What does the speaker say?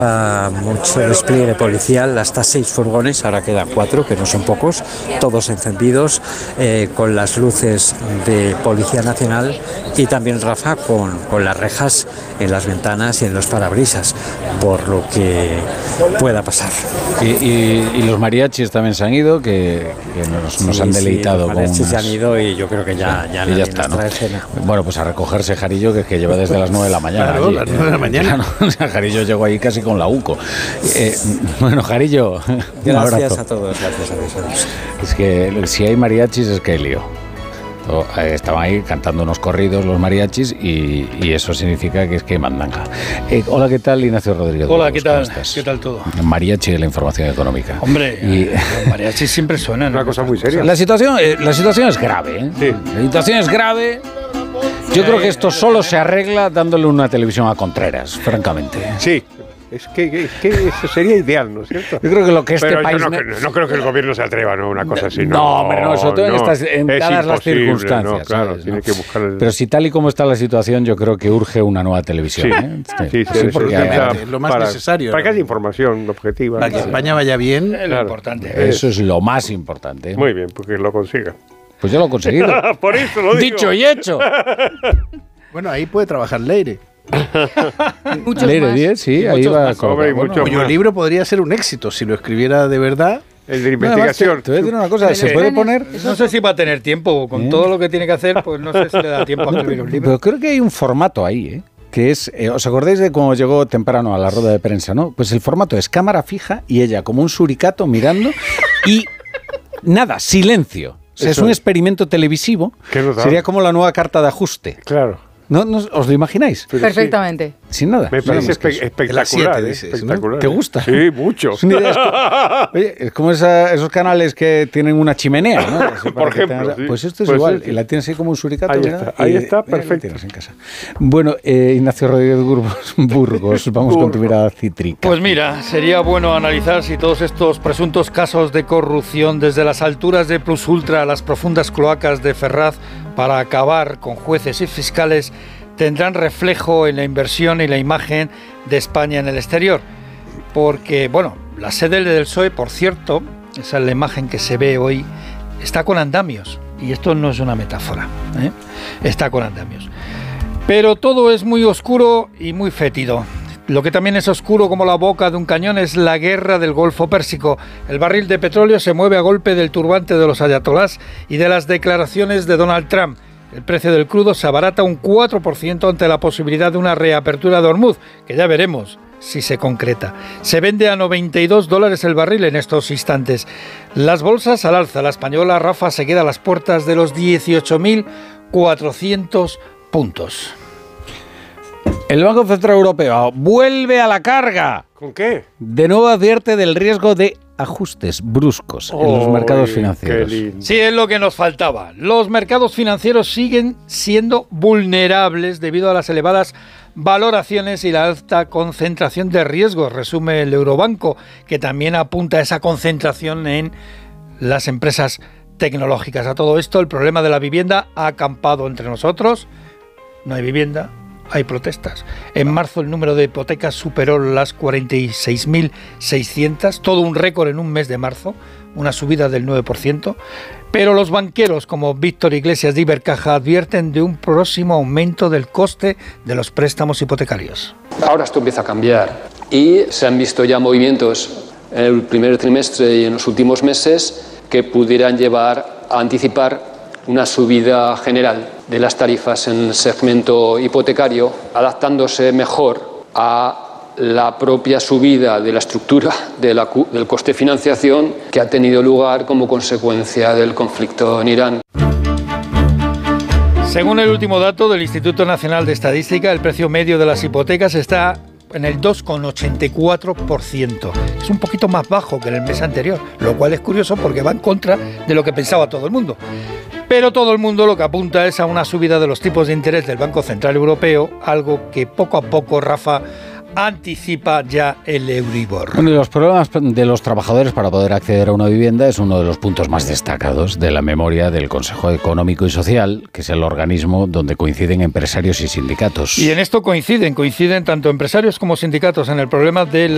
Mucho despliegue policial, hasta 6 furgones, ahora quedan 4, que no son pocos, todos encendidos, con las luces de Policía Nacional y también, Rafa, con las rejas en las ventanas y en los parabrisas, por lo que pueda pasar. Y los mariachis también se han ido, que nos han deleitado. Los mariachis se han ido y yo creo que ya está, ¿no? Bueno, pues a recogerse Jarillo, que lleva desde las 9 de la mañana. Claro, las 9 de la mañana. Jarillo llegó ahí casi con la UCO. Bueno, Jarillo, gracias a todos, gracias a Dios. Es que si hay mariachis es que hay lío. Estaban ahí cantando unos corridos los mariachis y eso significa que es que hay mandanga. Hola, ¿qué tal, Ignacio Rodríguez? Hola, ¿qué tal? ¿Qué tal todo? Mariachi de la información económica. Hombre, los mariachis siempre suenan. Una cosa muy seria. La situación es grave, ¿eh? Sí. La situación es grave. Yo creo que esto solo se arregla dándole una televisión a Contreras, francamente. Sí. Es que eso sería ideal, ¿no es cierto? Yo creo que lo que pero país... no creo que el gobierno se atreva, ¿no? Una cosa así. No, hombre, no, sobre todo en dadas las circunstancias. No, claro, ¿sabes? tiene que buscar el... Pero si tal y como está la situación, yo creo que urge una nueva televisión. Sí, porque es lo más necesario. Para que haya información objetiva. Para que España vaya bien, es lo importante. Eso es lo más importante. Muy bien, porque lo consiga. Pues yo lo he conseguido. Por eso lo digo. Dicho y hecho. Bueno, ahí puede trabajar Leire. Leire 10, sí, ahí va. Cuyo libro podría ser un éxito si lo escribiera de verdad. El de investigación. Te voy a decir una cosa, ¿se puede poner? No sé si va a tener tiempo, con todo lo que tiene que hacer, pues no sé si le da tiempo a escribir un libro. Pero creo que hay un formato ahí, que es, ¿os acordáis de cómo llegó temprano a la rueda de prensa, no? Pues el formato es cámara fija y ella como un suricato mirando y nada, silencio. O sea, es un experimento televisivo. Sería como la nueva carta de ajuste. Claro. ¿No os lo imagináis? Perfectamente. Sí. Sin nada. Me parece espectacular. ¿No? ¿Te gusta? Sí, mucho. Oye, es como esos canales que tienen una chimenea, ¿no? Por ejemplo. Sí. Pues esto es igual. Y la tienes ahí como un suricato. Ahí está, perfecto. En casa. Bueno, Ignacio Rodríguez Burgos, vamos con tu mirada cítrica. Pues mira, sería bueno analizar si todos estos presuntos casos de corrupción, desde las alturas de Plus Ultra a las profundas cloacas de Ferraz, para acabar con jueces y fiscales, tendrán reflejo en la inversión y la imagen de España en el exterior. Porque, bueno, la sede del PSOE, por cierto, esa es la imagen que se ve hoy, está con andamios. Y esto no es una metáfora, está con andamios. Pero todo es muy oscuro y muy fétido. Lo que también es oscuro como la boca de un cañón es la guerra del Golfo Pérsico. El barril de petróleo se mueve a golpe del turbante de los ayatolás y de las declaraciones de Donald Trump. El precio del crudo se abarata un 4% ante la posibilidad de una reapertura de Hormuz, que ya veremos si se concreta. Se vende a $92 el barril en estos instantes. Las bolsas al alza. La española, Rafa, se queda a las puertas de los 18.400 puntos. El Banco Central Europeo vuelve a la carga. ¿Con qué? De nuevo advierte del riesgo de ajustes bruscos en los mercados financieros. Sí, es lo que nos faltaba. Los mercados financieros siguen siendo vulnerables debido a las elevadas valoraciones y la alta concentración de riesgos, resume el Eurobanco, que también apunta a esa concentración en las empresas tecnológicas. A todo esto, el problema de la vivienda ha acampado entre nosotros. No hay vivienda. Hay protestas. En marzo el número de hipotecas superó las 46.600, todo un récord en un mes de marzo, una subida del 9%, pero los banqueros como Víctor Iglesias de Ibercaja advierten de un próximo aumento del coste de los préstamos hipotecarios. Ahora esto empieza a cambiar y se han visto ya movimientos en el primer trimestre y en los últimos meses que pudieran llevar a anticipar una subida general de las tarifas en el segmento hipotecario, adaptándose mejor a la propia subida de la estructura del coste de financiación que ha tenido lugar como consecuencia del conflicto en Irán. Según el último dato del Instituto Nacional de Estadística, el precio medio de las hipotecas está en el 2,84%. Es un poquito más bajo que en el mes anterior, lo cual es curioso porque va en contra de lo que pensaba todo el mundo. Pero todo el mundo lo que apunta es a una subida de los tipos de interés del Banco Central Europeo, algo que poco a poco, Rafa, anticipa ya el Euribor. Bueno, y los problemas de los trabajadores para poder acceder a una vivienda es uno de los puntos más destacados de la memoria del Consejo Económico y Social, que es el organismo donde coinciden empresarios y sindicatos. Y en esto coinciden tanto empresarios como sindicatos en el problema de